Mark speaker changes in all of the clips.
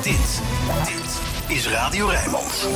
Speaker 1: Dit is Radio Rijnmond.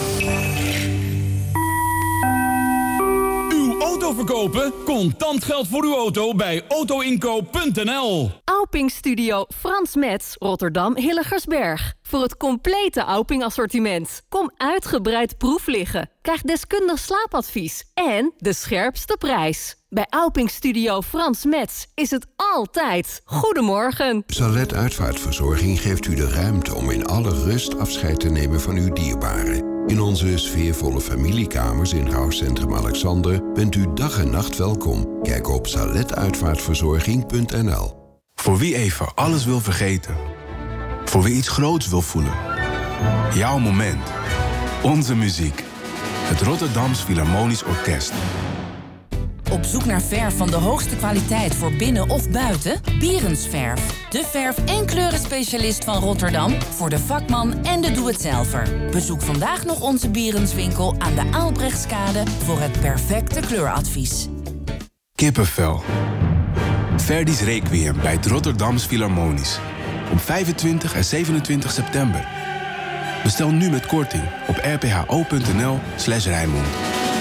Speaker 2: Uw auto verkopen? Contant geld voor uw auto bij autoinkoop.nl.
Speaker 3: Auping Studio Frans Metz, Rotterdam Hilligersberg. Voor het complete Auping assortiment. Kom uitgebreid proef liggen. Krijg deskundig slaapadvies en de scherpste prijs. Bij Auping Studio Frans Metz is het altijd goedemorgen.
Speaker 4: Salet Uitvaartverzorging geeft u de ruimte om in alle rust afscheid te nemen van uw dierbaren. In onze sfeervolle familiekamers in rouwcentrum Alexander bent u dag en nacht welkom. Kijk op saletuitvaartverzorging.nl.
Speaker 5: Voor wie even alles wil vergeten. Voor wie iets groots wil voelen. Jouw moment. Onze muziek. Het Rotterdams Philharmonisch Orkest.
Speaker 6: Op zoek naar verf van de hoogste kwaliteit voor binnen of buiten? Bierensverf. De verf- en kleurenspecialist van Rotterdam voor de vakman en de doe-het-zelver. Bezoek vandaag nog onze Bierenswinkel aan de Aalbrechtskade voor het perfecte kleuradvies.
Speaker 5: Kippenvel. Verdi's Requiem bij het Rotterdams Philharmonisch. Op 25 en 27 september. Bestel nu met korting op rpho.nl/Rijnmond.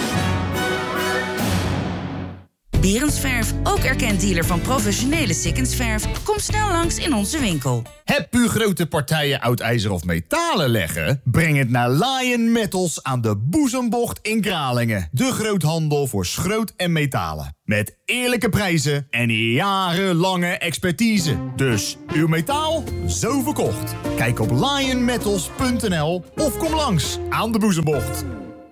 Speaker 6: Bierensverf, ook erkend dealer van professionele Sikkensverf. Kom snel langs in onze winkel.
Speaker 7: Heb u grote partijen oud ijzer of metalen leggen? Breng het naar Lion Metals aan de Boezembocht in Kralingen. De groothandel voor schroot en metalen. Met eerlijke prijzen en jarenlange expertise. Dus uw metaal, zo verkocht. Kijk op lionmetals.nl of kom langs aan de Boezembocht.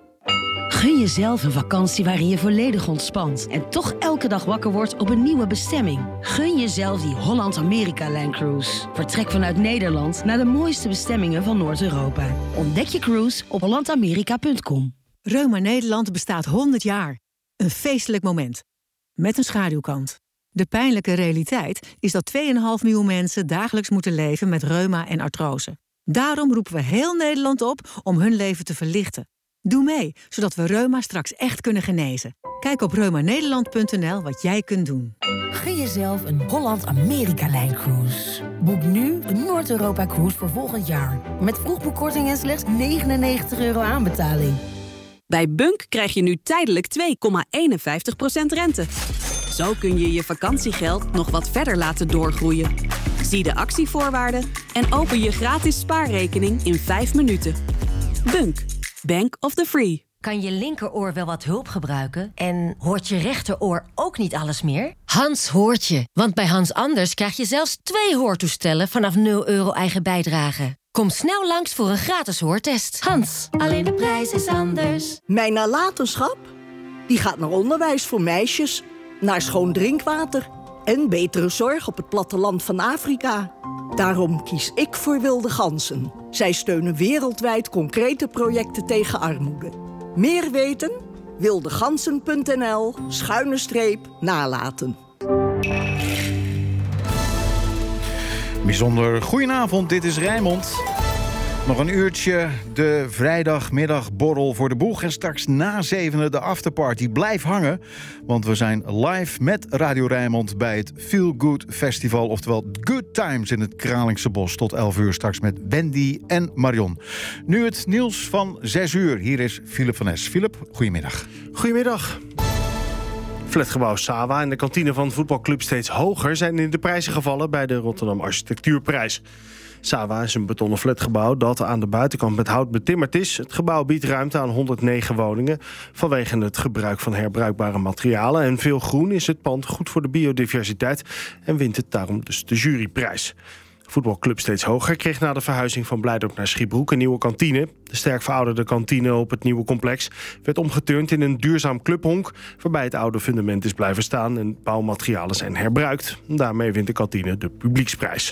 Speaker 8: Gun jezelf een vakantie waarin je volledig ontspant en toch elke dag wakker wordt op een nieuwe bestemming. Gun jezelf die Holland-Amerika-Line Cruise. Vertrek vanuit Nederland naar de mooiste bestemmingen van Noord-Europa. Ontdek je cruise op hollandamerika.com.
Speaker 9: Reuma Nederland bestaat 100 jaar. Een feestelijk moment. Met een schaduwkant. De pijnlijke realiteit is dat 2,5 miljoen mensen dagelijks moeten leven met reuma en artrose. Daarom roepen we heel Nederland op om hun leven te verlichten. Doe mee, zodat we reuma straks echt kunnen genezen. Kijk op reumanederland.nl wat jij kunt doen.
Speaker 10: Gun jezelf een Holland-Amerika-Line Cruise. Boek nu een Noord-Europa-cruise voor volgend jaar. Met vroegboekkorting en slechts €99 aanbetaling.
Speaker 11: Bij Bunk krijg je nu tijdelijk 2,51% rente. Zo kun je je vakantiegeld nog wat verder laten doorgroeien. Zie de actievoorwaarden en open je gratis spaarrekening in 5 minuten. Bunk. Bank of the Free.
Speaker 12: Kan je linkeroor wel wat hulp gebruiken? En hoort je rechteroor ook niet alles meer? Hans hoort je, want bij Hans Anders krijg je zelfs 2 hoortoestellen vanaf €0 eigen bijdrage. Kom snel langs voor een gratis hoortest. Hans, alleen de prijs is anders.
Speaker 13: Mijn nalatenschap? Die gaat naar onderwijs voor meisjes, naar schoon drinkwater en betere zorg op het platteland van Afrika. Daarom kies ik voor Wilde Ganzen. Zij steunen wereldwijd concrete projecten tegen armoede. Meer weten? wildegansen.nl/nalaten.
Speaker 14: Bijzonder goedenavond, dit is Rijnmond. Nog een uurtje de vrijdagmiddagborrel voor de boeg. En straks na 7 de afterparty. Blijf hangen, want we zijn live met Radio Rijnmond bij het Feel Good Festival. Oftewel Good Times in het Kralingse Bos. Tot 11 uur straks met Wendy en Marion. Nu het nieuws van 6 uur. Hier is Philip van Es. Philip, goedemiddag.
Speaker 15: Goedemiddag. Flatgebouw Sawa en de kantine van voetbalclub Steeds Hoger zijn in de prijzen gevallen bij de Rotterdam Architectuurprijs. Sawa is een betonnen flatgebouw dat aan de buitenkant met hout betimmerd is. Het gebouw biedt ruimte aan 109 woningen. Vanwege het gebruik van herbruikbare materialen en veel groen is het pand goed voor de biodiversiteit en wint het daarom dus de juryprijs. Voetbalclub Steeds Hoger kreeg na de verhuizing van Blijdorp naar Schiebroek een nieuwe kantine. De sterk verouderde kantine op het nieuwe complex werd omgeturnd in een duurzaam clubhonk, waarbij het oude fundament is blijven staan en bouwmaterialen zijn herbruikt. Daarmee wint de kantine de publieksprijs.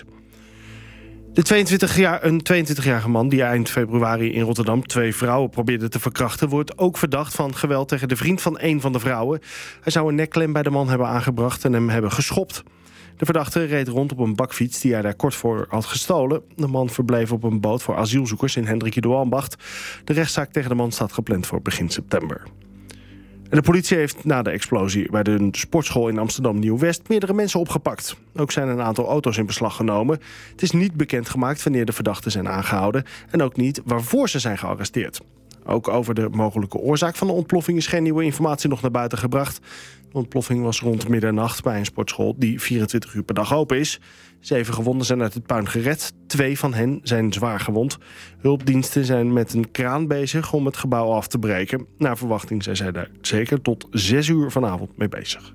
Speaker 15: Een 22-jarige man die eind februari in Rotterdam 2 vrouwen probeerde te verkrachten, wordt ook verdacht van geweld tegen de vriend van een van de vrouwen. Hij zou een nekklem bij de man hebben aangebracht en hem hebben geschopt. De verdachte reed rond op een bakfiets die hij daar kort voor had gestolen. De man verbleef op een boot voor asielzoekers in Hendrik de Ambacht. De rechtszaak tegen de man staat gepland voor begin september. En de politie heeft na de explosie bij de sportschool in Amsterdam Nieuw-West meerdere mensen opgepakt. Ook zijn een aantal auto's in beslag genomen. Het is niet bekendgemaakt wanneer de verdachten zijn aangehouden en ook niet waarvoor ze zijn gearresteerd. Ook over de mogelijke oorzaak van de ontploffing is geen nieuwe informatie nog naar buiten gebracht. De ontploffing was rond middernacht bij een sportschool die 24 uur per dag open is. 7 gewonden zijn uit het puin gered. 2 van hen zijn zwaar gewond. Hulpdiensten zijn met een kraan bezig om het gebouw af te breken. Naar verwachting zijn zij daar zeker tot 6 uur vanavond mee bezig.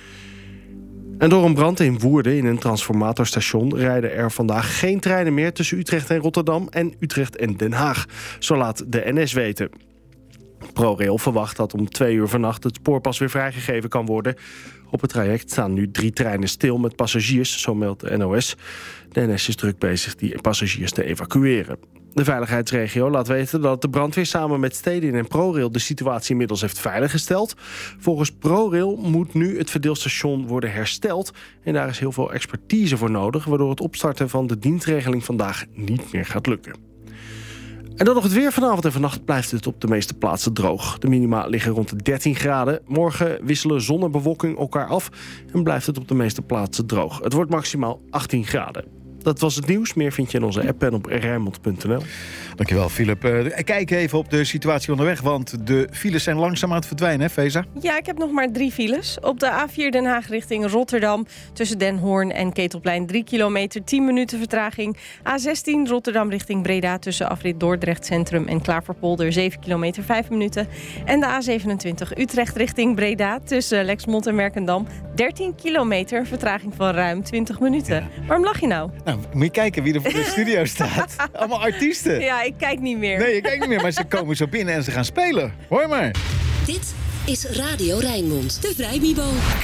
Speaker 15: En door een brand in Woerden in een transformatorstation rijden er vandaag geen treinen meer tussen Utrecht en Rotterdam en Utrecht en Den Haag. Zo laat de NS weten. ProRail verwacht dat om 2 uur vannacht het spoor pas weer vrijgegeven kan worden. Op het traject staan nu 3 treinen stil met passagiers, zo meldt de NOS. De NS is druk bezig die passagiers te evacueren. De veiligheidsregio laat weten dat de brandweer samen met Stedin en ProRail de situatie inmiddels heeft veiliggesteld. Volgens ProRail moet nu het verdeelstation worden hersteld. En daar is heel veel expertise voor nodig, waardoor het opstarten van de dienstregeling vandaag niet meer gaat lukken. En dan nog het weer. Vanavond en vannacht blijft het op de meeste plaatsen droog. De minima liggen rond de 13 graden. Morgen wisselen zon en bewolking elkaar af en blijft het op de meeste plaatsen droog. Het wordt maximaal 18 graden. Dat was het nieuws. Meer vind je in onze app en op Rijnmond.nl.
Speaker 14: Dankjewel, Philip. Kijk even op de situatie onderweg, want de files zijn langzaam aan het verdwijnen, hè, Feza?
Speaker 16: Ja, ik heb nog maar 3 files. Op de A4 Den Haag richting Rotterdam. Tussen Den Hoorn en Ketelplein 3 kilometer, 10 minuten vertraging. A16 Rotterdam richting Breda tussen afrit Dordrecht Centrum en Klaverpolder 7 kilometer, 5 minuten. En de A27 Utrecht richting Breda tussen Lexmond en Merkendam 13 kilometer, vertraging van ruim 20 minuten. Ja. Waarom lach je nou?
Speaker 14: Nou, moet je kijken wie er voor de studio staat. Allemaal artiesten.
Speaker 16: Ja, ik kijk niet meer.
Speaker 14: Nee, ik kijk niet meer, maar ze komen zo binnen en ze gaan spelen. Hoor maar.
Speaker 17: Dit is Radio Rijnmond, de Vrijmibo.